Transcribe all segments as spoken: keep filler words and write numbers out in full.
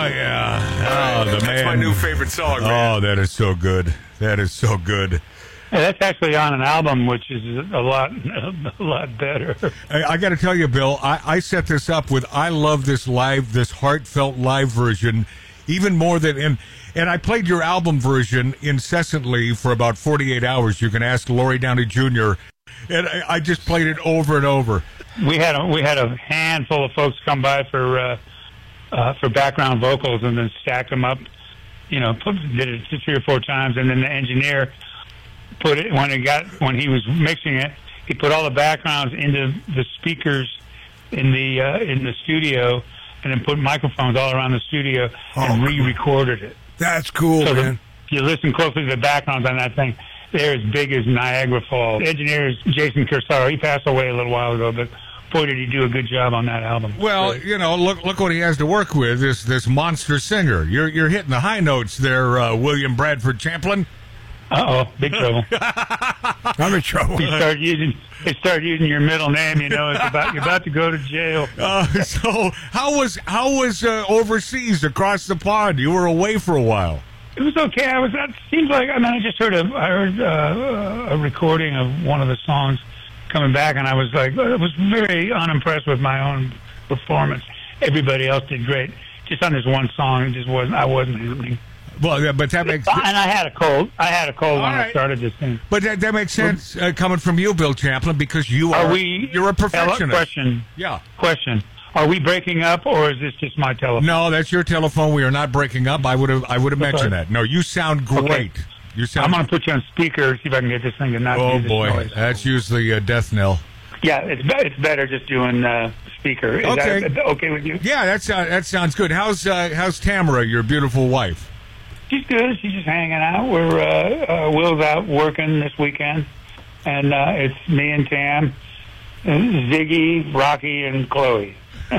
yeah. Oh, the That's man. my new favorite song, man. Oh, that is so good. That is so good. Yeah, that's actually on an album, which is a lot, a lot better. I, I got to tell you, Bill, I, I set this up with I love this live, this heartfelt live version, even more than and and I played your album version incessantly for about forty-eight hours. You can ask Laurie Downey Junior And I, I just played it over and over. We had a we had a handful of folks come by for uh, uh, for background vocals, and then stacked them up. You know, put, did it three or four times, and then the engineer put it when it got when he was mixing it. He put all the backgrounds into the speakers in the uh, in the studio, and then put microphones all around the studio and Oh, re-recorded it. That's cool, So the, man. if you listen closely to the backgrounds on that thing, they're as big as Niagara Falls. The engineer is Jason Kersaro. He passed away a little while ago, but boy, did he do a good job on that album. Well, Great. you know, look look what he has to work with. This this monster singer. You're you're hitting the high notes there, uh, William Bradford Champlin. Uh-oh, big trouble. I'm in trouble. You start using, you start using your middle name, you know, it's about, you're about to go to jail. Uh, so how was how was uh, overseas across the pond? You were away for a while. It was okay. I was. It seems like I mean, I just heard a I heard uh, a recording of one of the songs coming back, and I was like, I was very unimpressed with my own performance. Everybody else did great. Just on this one song, it just wasn't. I wasn't happening. Well, yeah, but that makes And I had a cold. I had a cold when right. I started this thing. but that, that makes sense uh, coming from you, Bill Champlin, because you are, Are we? you're a perfectionist. Hello, question. Yeah. Question. Are we breaking up, or is this just my telephone? No, that's your telephone. We are not breaking up. I would have I would have mentioned Okay. that. No, you sound great. Okay. You sound. I'm going to put you on speaker, see if I can get this thing to not oh do this boy, noise. that's usually a death knell. Yeah, it's be- it's better just doing uh, speaker. Is Okay. that okay with you? Yeah, that's uh, that sounds good. How's uh, how's Tamara, your beautiful wife? She's good. She's just hanging out. We're uh, uh, Will's out working this weekend, and uh, it's me and Tam, and Ziggy, Rocky, and Chloe.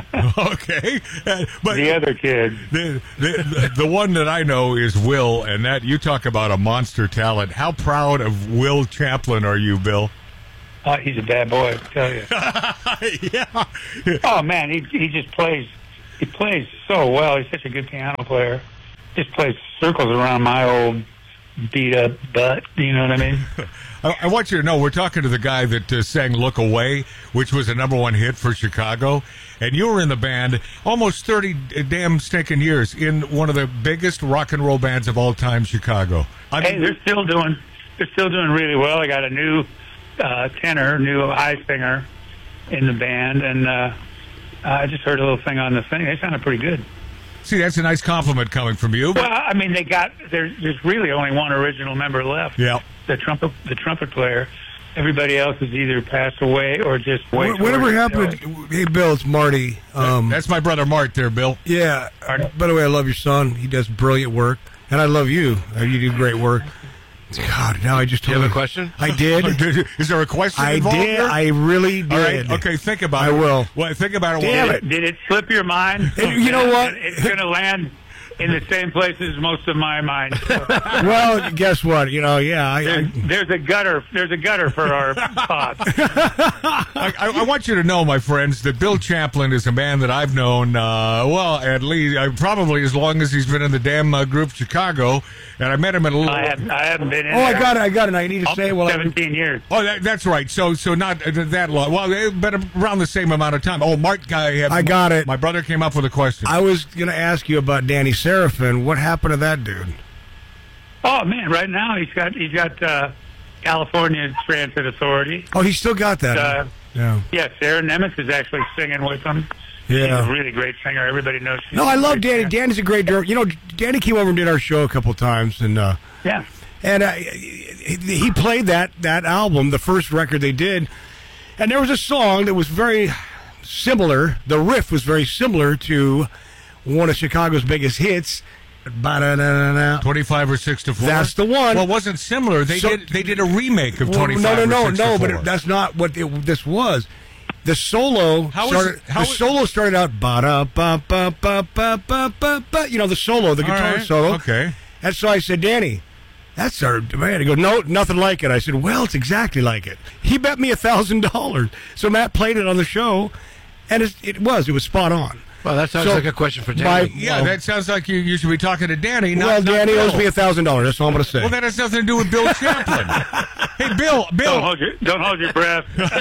Okay, uh, but The other kid. the, the the one that I know is Will, and that you talk about a monster talent. How proud of Will Champlin are you, Bill? Oh, he's a bad boy, I tell you. Yeah. Oh man, he he just plays. He plays so well. He's such a good piano player. Just plays circles around my old beat up butt. You know what I mean? I, I want you to know we're talking to the guy that uh, sang "Look Away," which was a number one hit for Chicago, and you were in the band almost thirty damn stinking years in one of the biggest rock and roll bands of all time, Chicago. I Hey, mean, they're still doing. They're still doing really well. I got a new uh, tenor, new high singer in the band, and uh, I just heard a little thing on the thing. They sounded pretty good. see, that's a nice compliment coming from you. Well, I mean, they got there's there's really only one original member left. Yeah. The trumpet, the trumpet player. Everybody else has either passed away or just way What- Whatever happened? Hey, Bill, it's Marty. Um, That's my brother Mart there, Bill. yeah. Pardon? By the way, I love your son. He does brilliant work, and I love you. Uh, You do great work. God, now I just Do you told have a question? I did. Is there a question I involved did. here? I really did. All right. Okay, think about I it. will. Well, think about it. Damn while- it. Did it slip your mind? Hey, you know what? It's going to land in the same place as most of my mind. Well, guess what? You know, yeah. I, There's, I, there's a gutter. There's a gutter for our thoughts. I, I, I want you to know, my friends, that Bill Champlin is a man that I've known, uh, well, at least uh, probably as long as he's been in the damn uh, group Chicago. And I met him at a little. I haven't. I haven't been in. oh, I there got it. I got it. I need to say, well, I, seventeen years. Oh, that, that's right. So, so not uh, that long. Well, uh, but around the same amount of time. Oh, Mart guy. Had, I got it. My brother came up with a question. I was going to ask you about Danny Seraphin. What happened to that dude? Oh man, right now he's got he's got uh, California Transit Authority. Oh, he still got that. Uh, yeah. yeah, Sarah Nemitz is actually singing with him. She's Yeah. a really great singer. Everybody knows. She's No, I a love great Danny. singer. Danny's a great director. You know, Danny came over and did our show a couple times, and uh, Yeah. and uh, he he played that that album, the first record they did, and there was a song that was very similar. The riff was very similar to one of Chicago's biggest hits. Ba-da-da-da-da. Twenty-five or six to four. That's the one. Well, it wasn't similar. They So- did. They did a remake of Well, twenty-five. no, no, or no, six no. to But four. it, that's not what it, this was. The solo How is started. it- how the is- solo started out. Ba da ba ba ba ba ba ba ba. You know the solo, the All guitar right, solo. Okay. And so I said, Danny, that's our man. He goes, no, nothing like it. I said, well, it's exactly like it. He bet me a thousand dollars. So Matt played it on the show, and it, it was, it was spot on. Well, that sounds So, like a question for my- Danny. Yeah, Well- that sounds like you, you should be talking to Danny. Not, well, not Danny Bill. owes me a thousand dollars. That's all I'm going to say. Well, that has nothing to do with Bill Champlin. Hey, Bill, Don't Bill, hold your don't hold your breath.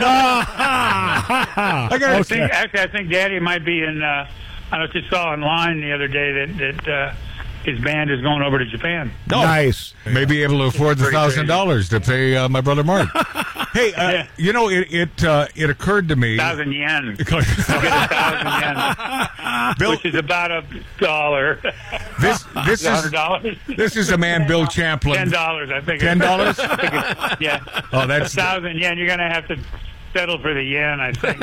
I got I to think actually I think Daddy might be in. Uh, I don't know if you saw online the other day that that uh, his band is going over to Japan. No. Nice. Maybe able to afford the Pretty thousand dollars to pay uh, my brother Mark. Hey, uh, Yeah. you know, it it uh, it occurred to me. Thousand yen. You get a thousand yen, Bill, which is about a dollar. this this A is hundred dollars. this is the man, Bill Ten Champlin. dollars, I think. Ten dollars? Yeah. Oh, that's a thousand yen. You're gonna have to settle for the yen, I think.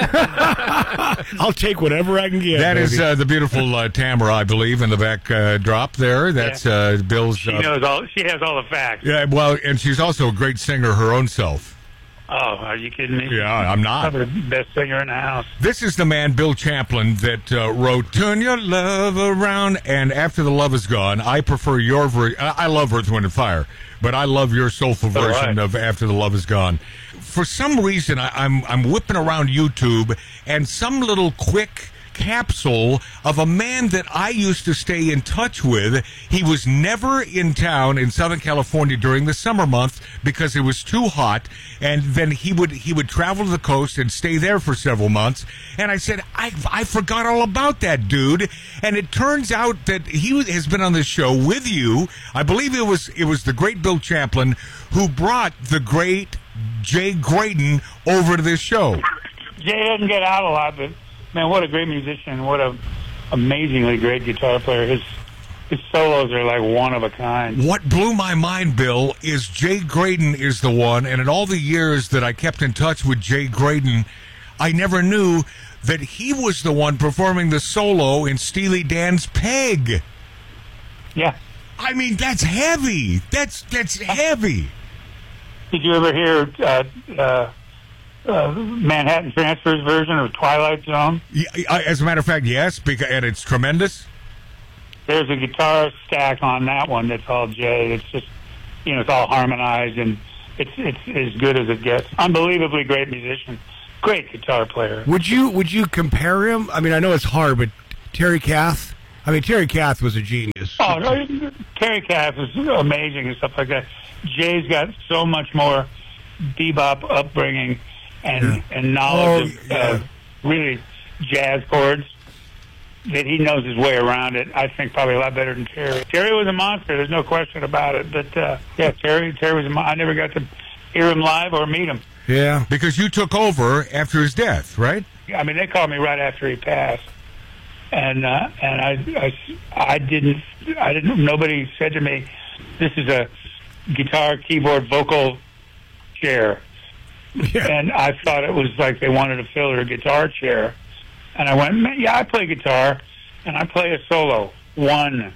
I'll take whatever I can get. that is baby. uh, the beautiful uh, Tamara, I believe, in the back uh, drop there. That's uh, Bill's. She Uh, knows all. She has all the facts. yeah, well, and she's also a great singer her own self. Oh, are you kidding me? Yeah, I'm not. Probably the best singer in the house. This is the man, Bill Champlin, that uh, wrote "Turn Your Love Around." And After the Love Is Gone, I prefer your version. I love Earth, Wind, and Fire, but I love your soulful So do version I. of "After the Love Is Gone." For some reason, I, I'm I'm whipping around YouTube, and some little quick capsule of a man that I used to stay in touch with. He was never in town in Southern California during the summer month because it was too hot, and then he would he would travel to the coast and stay there for several months. And I said, I I forgot all about that dude. And it turns out that he has been on this show with you. I believe it was it was the great Bill Champlin who brought the great Jay Graydon over to this show. Jay doesn't get out a lot, but man, what a great musician! What a amazingly great guitar player. His his solos are like one of a kind. What blew my mind, Bill, is Jay Graydon is the one, and in all the years that I kept in touch with Jay Graydon, I never knew that he was the one performing the solo in Steely Dan's Peg. Yeah. I mean, that's heavy. That's that's heavy. Did you ever hear uh, uh, uh, Manhattan Transfer's version of Twilight Zone? Yeah, I- as a matter of fact, yes, because, and it's tremendous. There's a guitar stack on that one that's all Jay. It's just, you know, it's all harmonized and it's it's as good as it gets. Unbelievably great musician, great guitar player. Would you would you compare him? I mean, I know it's hard, but Terry Kath. I mean, Terry Kath was a genius. Oh, no, Terry Kath is amazing and stuff like that. Jay's got so much more bebop upbringing and Yeah. and knowledge Oh, of uh, really jazz chords that he knows his way around it. I think probably a lot better than Terry. Terry was a monster. There's no question about it. But uh, yeah, Terry Terry was a mon- I never got to hear him live or meet him. Yeah. Because you took over after his death, right? I mean, they called me right after he passed, and uh, and I, I I didn't I didn't. Nobody said to me, "This is a guitar, keyboard, vocal chair," Yeah. and I thought it was like they wanted to fill her guitar chair, and I went, "Man, "Yeah, I play guitar, and I play a solo, one."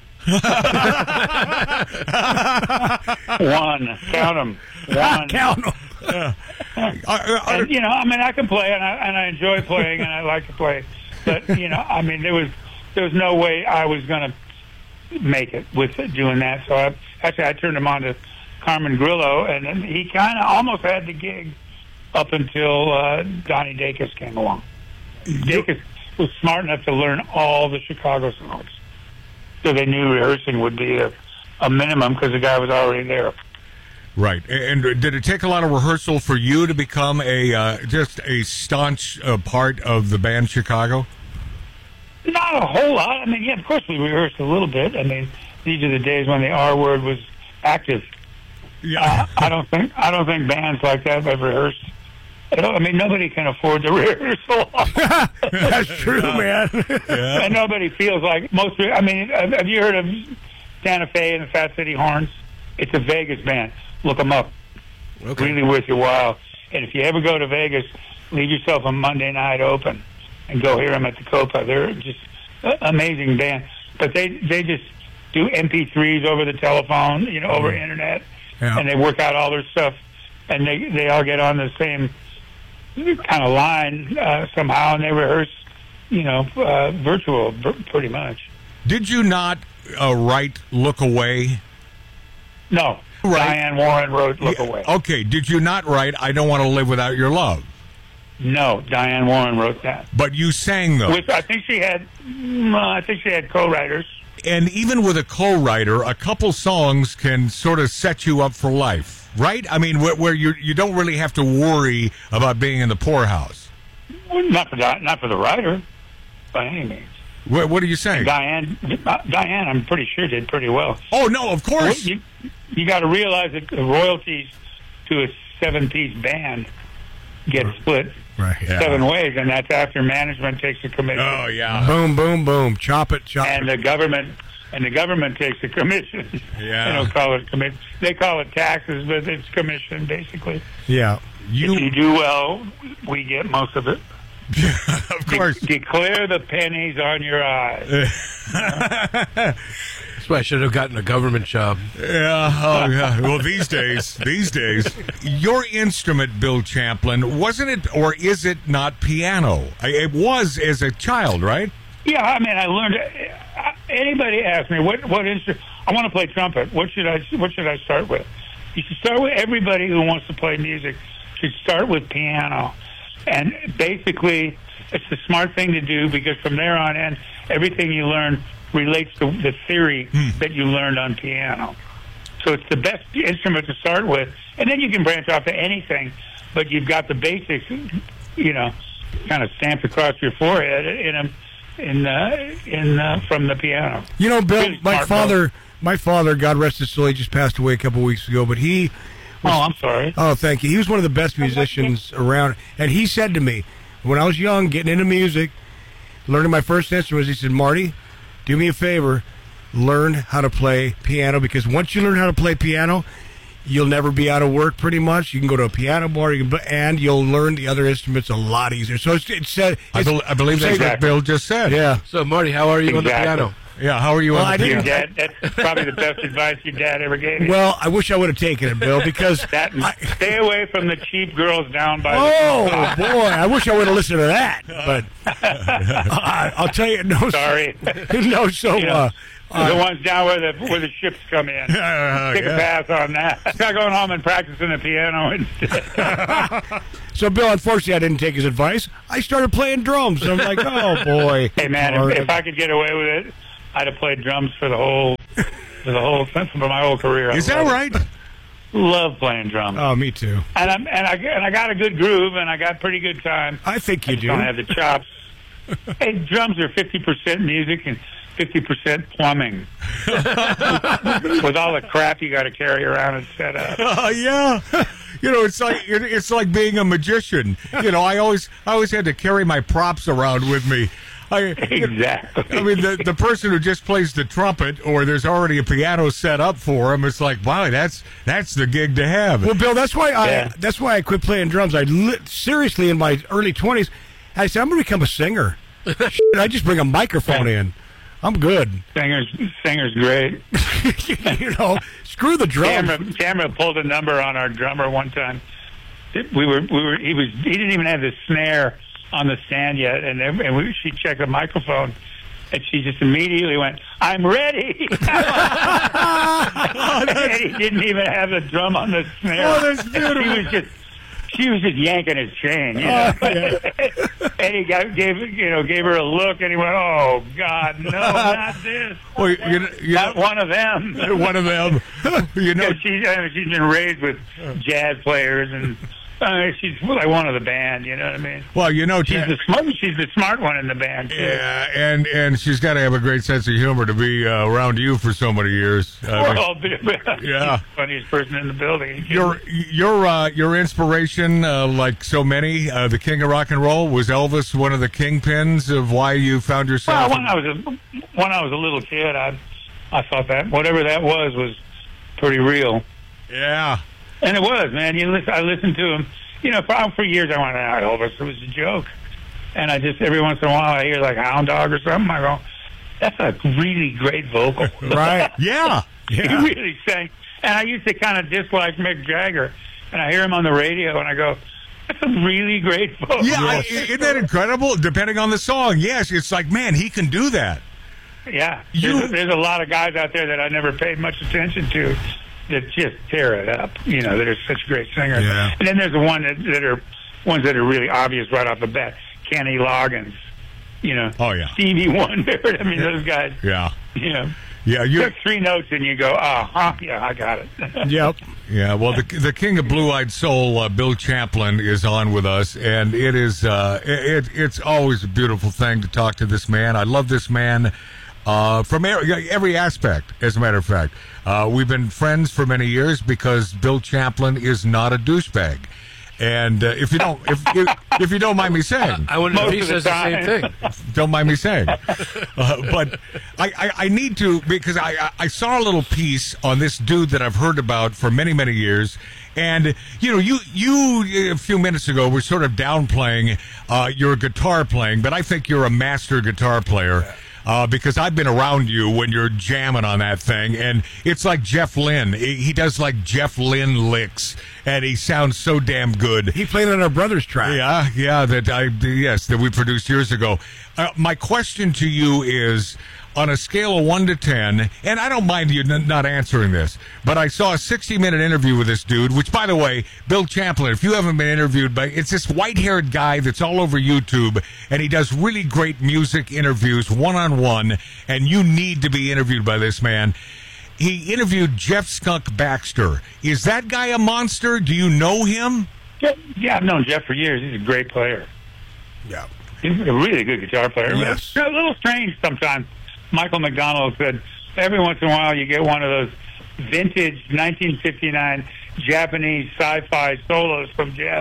One, count them. One. Count 'em. Uh, uh, And, you know, I mean, I can play, and I and I enjoy playing, and I like to play. But you know, I mean, there was there was no way I was going to make it with doing that. So I actually I turned him on to Carmen Grillo, and then he kind of almost had the gig up until uh, Donnie Dacus came along. Dacus was smart enough to learn all the Chicago songs, so they knew rehearsing would be a, a minimum because the guy was already there. Right. And did it take a lot of rehearsal for you to become a uh, just a staunch uh, part of the band Chicago? Not a whole lot. I mean, yeah, of course we rehearsed a little bit. I mean, these are the days when the R word was active. Yeah. Uh, I don't think I don't think bands like that have rehearsed. I, don't, I mean, nobody can afford to rehearse a lot. That's true, man. Yeah. And nobody feels like most. I mean, have have you heard of Santa Fe and the Fat City Horns? It's a Vegas band. Look them up. Okay. Really worth your while. And if you ever go to Vegas, leave yourself a Monday night open and go hear them at the Copa. They're just uh, amazing band. But they they just do M P threes over the telephone, you know, over internet, Yeah. and they work out all their stuff, and they they all get on the same kind of line uh, somehow, and they rehearse, you know, uh, virtual v- pretty much. Did you not uh, write "Look Away"? No, Right. Diane Warren wrote "Look Yeah, Away." Okay. Did you not write "I Don't Want to Live Without Your Love"? No, Diane Warren wrote that. But you sang those. With, I think she had, mm, I think she had co-writers. And even with a co-writer, a couple songs can sort of set you up for life, right? I mean, where, where you you don't really have to worry about being in the poorhouse. Well, not for Di- not for the writer, by any means. What, what are you saying? Diane, uh, Diane, I'm pretty sure did pretty well. Oh no, of course. You, you got to realize that the royalties to a seven-piece band get split Right. Yeah. seven ways, and that's after management takes a commission. Oh yeah. Boom, boom, boom. Chop it, chop And it. the government and the government takes a commission. Yeah. They don't call it commission. They call it taxes, but it's commission basically. Yeah. If you do well, we get most of it. Of course. De- declare the pennies on your eyes. That's why I should have gotten a government job. Yeah, oh yeah. Well, these days, these days, your instrument, Bill Champlin, wasn't it, or is it not piano? I- It was as a child, right? Yeah, I mean, I learned. uh, Anybody asks me what what instrument I want to play trumpet. What should I what should I start with? You should start with everybody who wants to play music should start with piano, and basically, it's the smart thing to do because from there on in, everything you learn relates to the theory that you learned on piano. So it's the best instrument to start with, and then you can branch off to anything. But you've got the basics, you know, kind of stamped across your forehead in a, in uh, in uh, from the piano. You know, Bill, Really my smart father, my father, God rest his soul, he just passed away a couple weeks ago, but he Oh, I'm sorry. Oh, thank you. He was one of the best musicians around. And he said to me, when I was young, getting into music, learning my first instrument, he said, Marty, do me a favor, learn how to play piano, because once you learn how to play piano, you'll never be out of work pretty much. You can go to a piano bar, you can, and you'll learn the other instruments a lot easier. So it's, it's, uh, I, it's bel I believe that's what Exactly. Bill just said. yeah. So, Marty, how are you on the Exactly. piano? Yeah, how are you Well, on I the Your piano? dad, that's probably the best advice your dad ever gave you. Well, I wish I would have taken it, Bill, because that I, stay away from the cheap girls down by oh the boy, I wish I would have listened to that. But I, I'll tell you, no, Sorry. no. So You know, uh, uh, the ones down where the where the ships come in. Uh, Take yeah. a pass on that. I'm going home and practicing the piano instead. so Bill, unfortunately, I didn't take his advice. I started playing drums. I'm like, oh boy. Hey man, if, if I could get away with it, I'd have played drums for the whole for the whole for my whole career. I Is that love it. right? Love playing drums, Oh, me too. and I'm and I and I got a good groove, and I got pretty good time. I think you I just do. don't have the chops. Hey, drums are fifty percent music and fifty percent plumbing. With all the crap you got to carry around and set up. Uh, yeah. You know, it's like it, it's like being a magician. You know, I always I always had to carry my props around with me. I, Exactly. I mean, the the person who just plays the trumpet, or there's already a piano set up for him, it's like, wow, that's that's the gig to have. Well, Bill, that's why I Yeah. that's why I quit playing drums. I li- seriously in my early twenties, I said I'm going to become a singer. Shit, I just bring a microphone in. I'm good. Singer's singer's great. You know, screw the drums. Camera camera pulled a number on our drummer one time. We were we were he was he didn't even have the snare on the stand yet, and then- and we, she checked the microphone, and she just immediately went, "I'm ready." And he didn't even have the drum on the snare. Oh, that's beautiful. He was just. She was just yanking his chain, you know. And he got, gave you know gave her a look, and he went, "Oh God, no, not this, Well, you, you, you not know, one of them." one of them. You know, Because she's, I mean, she's been raised with jazz players, and uh, she's like one of the band. You know what I mean? well, you know, She's Ta- the smart. She's the smart one in the band. Too. yeah, and and she's got to have a great sense of humor to be uh, around you for so many years. Uh, Well, Yeah. she's the funniest person in the building. Your your uh, your inspiration, uh, like so many, uh, the king of rock and roll, was Elvis one of the kingpins of why you found Well, yourself? when I was a when I was a little kid, I I thought that whatever that was was pretty real, yeah, and it was. Man, you listen, I listened to him. You know, for for years I went, "Ah, Elvis, it was a joke," and I just every once in a while I hear like Hound Dog or something. I go, "That's a really great vocal." Right. yeah, He yeah. really sang. And I used to kind of dislike Mick Jagger, and I hear him on the radio, and I go, "That's a really great vocal." Yeah, I, isn't that incredible? Depending on the song, yes, it's like, man, he can do that. Yeah, You- there's, there's a lot of guys out there that I never paid much attention to that just tear it up. You know, that are such great singers. Yeah. And then there's the one that, that are ones that are really obvious right off the bat. Kenny Loggins, you know. Oh, yeah. Stevie Wonder. I mean, those guys. Yeah. You know. Yeah, you took three notes and you go, ah, huh, yeah, I got it. Yep. Yeah, well, the the king of blue-eyed soul, uh, Bill Champlin, is on with us, and it is uh, it it's always a beautiful thing to talk to this man. I love this man uh, from every, every aspect. As a matter of fact, uh, we've been friends for many years because Bill Champlin is not a douchebag. And uh, if you don't, if you, if you don't mind me saying, I wonder if he Most of the says the same time. thing. don't mind me saying, uh, but I, I, I need to because I, I- I saw a little piece on this dude that I've heard about for many many years, and you know you you a few minutes ago were sort of downplaying uh, your guitar playing, but I think you're a master guitar player. Uh, because I've been around you when you're jamming on that thing, and it's like Jeff Lynne. He, he does like Jeff Lynne licks, and he sounds so damn good. He played on our brother's track. Yeah, yeah, that I yes that we produced years ago. Uh, my question to you is, on a scale of one to ten, and I don't mind you n- not answering this, but I saw a sixty-minute interview with this dude. Which, by the way, Bill Champlin, if you haven't been interviewed by, it's this white-haired guy that's all over YouTube, and he does really great music interviews one-on-one, and you need to be interviewed by this man. He interviewed Jeff Skunk Baxter. Is that guy a monster? Do you know him? Yeah, I've known Jeff for years. He's a great player. Yeah. He's a really good guitar player. Yes. It's a little strange sometimes. Michael McDonald said every once in a while you get one of those vintage nineteen fifty-nine Japanese sci-fi solos from Jeff.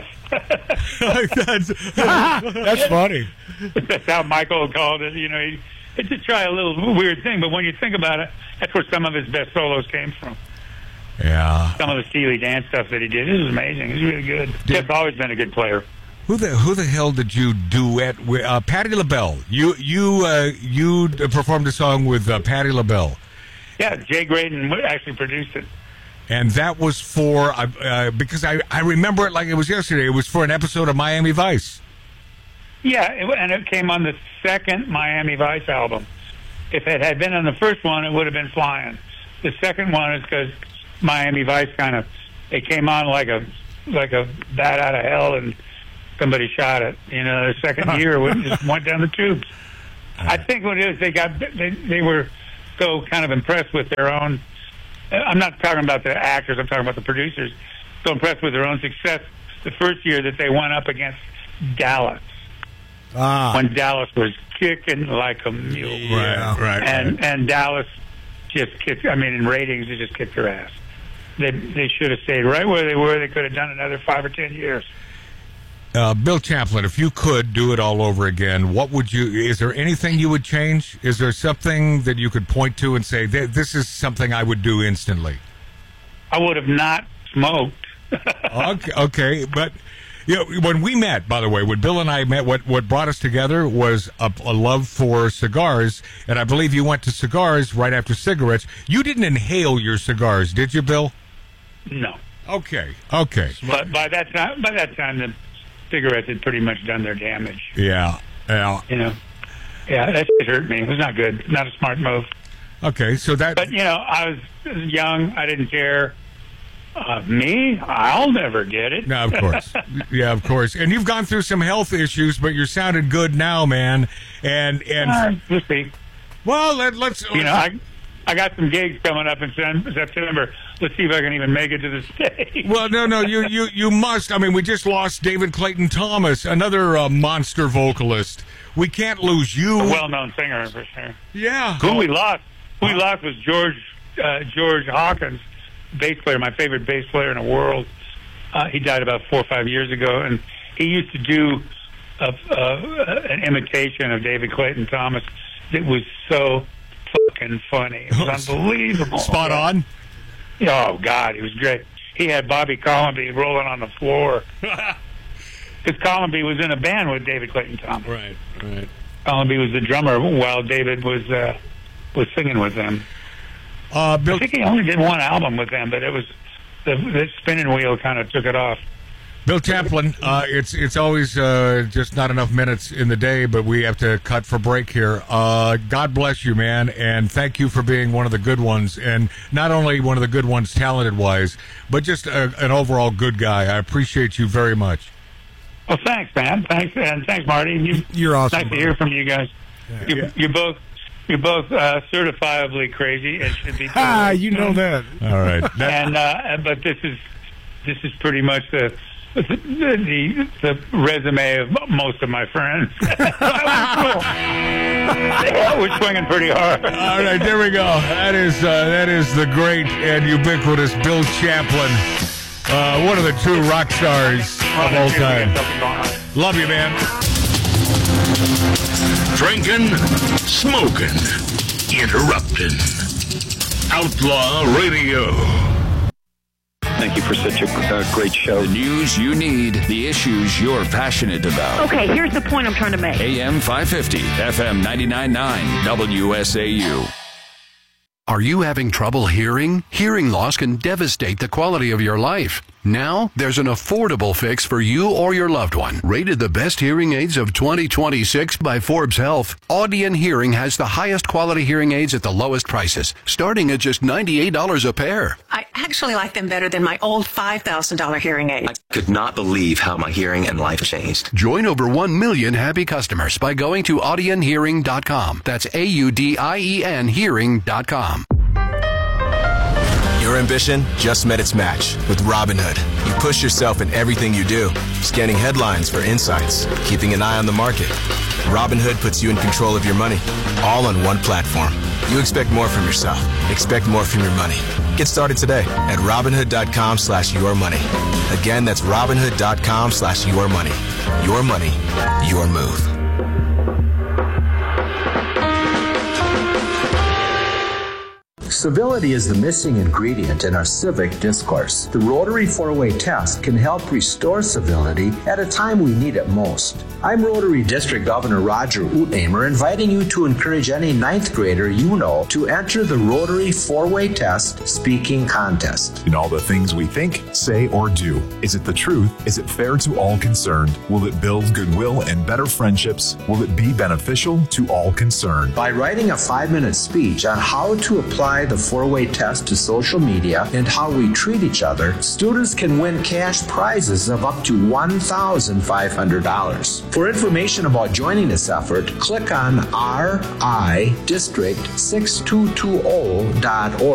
That's, That's funny. That's how Michael called it. You know, he had to try a little weird thing, but when you think about it, that's where some of his best solos came from. yeah. Some of the Steely Dan stuff that he did, it was amazing. He's really good. Jeff's always been a good player. Who the who the hell did you duet with? Uh, Patti LaBelle. You you uh, you performed a song with uh, Patti LaBelle, Yeah, Jay Graydon actually produced it. and that was for uh, uh, because I I remember it like it was yesterday. It was for an episode of Miami Vice. Yeah, it, and it came on the second Miami Vice album. If it had been on the first one, it would have been flying. The second one is because Miami Vice kind of it came on like a like a bat out of hell, and somebody shot it. You know, the second year it just went down the tubes. I think what it is, they got they they were so kind of impressed with their own. I'm not talking about the actors. I'm talking about the producers. So impressed with their own success the first year that they went up against Dallas. Ah. When Dallas was kicking like a mule. Yeah. right. And and Dallas just kicked, I mean, in ratings, they just kicked their ass. They they should have stayed right where they were. They could have done another five or ten years. Uh, Bill Champlin, if you could do it all over again, what would you? Is there anything you would change? Is there something that you could point to and say, "This is something I would do instantly"? I would have not smoked. okay, okay, but you know, when we met, by the way, when Bill and I met, what what brought us together was a, a love for cigars, and I believe you went to cigars right after cigarettes. You didn't inhale your cigars, did you, Bill? No. Okay, okay, But by that time, by that time, the cigarettes had pretty much done their damage. yeah, yeah. You know. Yeah, that shit hurt me. It was not good. Not a smart move. Okay, so that. But you know, I was young. I didn't care. Uh, me? I'll never get it. No, of course. Yeah, of course. And you've gone through some health issues, but you're sounding good now, man. And and Uh, we'll see. well, let, let's. You know, I I got some gigs coming up in Sem- September. Let's see if I can even make it to the stage. Well, no, no, you, you, you must. I mean, we just lost David Clayton Thomas, another uh, monster vocalist. We can't lose you. A well-known singer for sure. Yeah. Who we lost? Who we lost was George uh, George Hawkins, bass player, my favorite bass player in the world. Uh, he died about four or five years ago, and he used to do a, uh, an imitation of David Clayton Thomas that was so fucking funny. It was unbelievable. Spot on. Oh, God, he was great. He had Bobby Colomby rolling on the floor. Because Colomby was in a band with David Clayton Thomas. Right, right. Colomby was the drummer while David was uh, was singing with them. Uh, Bill, I think he only did one album with them, but it was the, the spinning wheel kind of took it off. Bill Champlin, uh, it's it's always uh, just not enough minutes in the day, but we have to cut for break here. Uh, God bless you, man, and thank you for being one of the good ones, and not only one of the good ones talented-wise, but just a, an overall good guy. I appreciate you very much. Well, thanks, man. Thanks, and thanks, Marty. You, You're awesome. Nice to hear from you guys. Yeah. You're, you're both you're both uh, certifiably crazy. It should be. Ah, you know that. All right. and uh, but this is this is pretty much the the, the, the resume of most of my friends. We're swinging pretty hard. All right, there we go. That is uh, that is the great and ubiquitous Bill Champlin, uh, one of the true rock stars of all time. Love you, man. Drinking, smoking, interrupting. Outlaw Radio. Thank you for such a uh, great show. The news you need, the issues you're passionate about. Okay, here's the point I'm trying to make. A M five fifty, F M ninety-nine point nine, W S A U. Are you having trouble hearing? Hearing loss can devastate the quality of your life. Now, there's an affordable fix for you or your loved one. Rated the best hearing aids of twenty twenty-six by Forbes Health, Audion Hearing has the highest quality hearing aids at the lowest prices, starting at just ninety-eight dollars a pair. I actually like them better than my old five thousand dollars hearing aid. I could not believe how my hearing and life changed. Join over one million happy customers by going to audion hearing dot com. That's A U D I E N hearing dot com. Your ambition just met its match with Robinhood. You push yourself in everything you do, scanning headlines for insights, keeping an eye on the market. Robinhood puts you in control of your money, all on one platform. You expect more from yourself. Expect more from your money. Get started today at Robinhood.com slash your money. Again, that's Robinhood.com slash your money. Your money, your move. Civility is the missing ingredient in our civic discourse. The Rotary four-way test can help restore civility at a time we need it most. I'm Rotary District Governor Roger Utnamer, inviting you to encourage any ninth grader you know to enter the Rotary four-way test speaking contest. In all the things we think, say, or do, is it the truth? Is it fair to all concerned? Will it build goodwill and better friendships? Will it be beneficial to all concerned? By writing a five-minute speech on how to apply the four-way test to social media and how we treat each other, students can win cash prizes of up to one thousand five hundred dollars. For information about joining this effort, click on r i district six two two zero dot org.